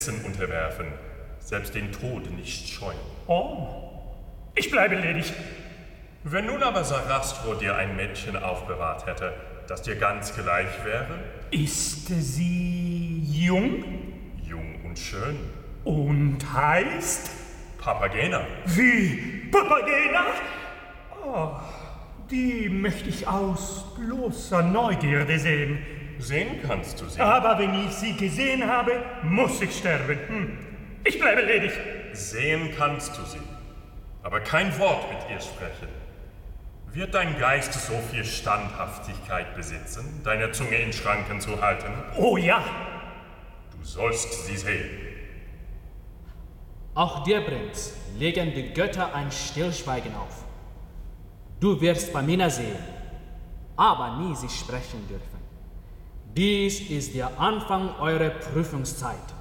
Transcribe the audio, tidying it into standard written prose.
unterwerfen, selbst den Tod nicht scheuen. Oh, ich bleibe ledig. Wenn nun aber Sarastro dir ein Mädchen aufbewahrt hätte, das dir ganz gleich wäre? Ist sie jung? Jung und schön. Und heißt? Papagena. Wie? Papagena? Oh, die möchte ich aus bloßer Neugierde sehen. Sehen kannst du sie. Aber wenn ich sie gesehen habe, muss ich sterben. Ich bleibe ledig. Sehen kannst du sie, aber kein Wort mit ihr sprechen. Wird dein Geist so viel Standhaftigkeit besitzen, deine Zunge in Schranken zu halten? Oh ja. Du sollst sie sehen. Auch dir, Prinz, legen die Götter ein Stillschweigen auf. Du wirst Pamina sehen, aber nie sie sprechen dürfen. Dies ist der Anfang eurer Prüfungszeit.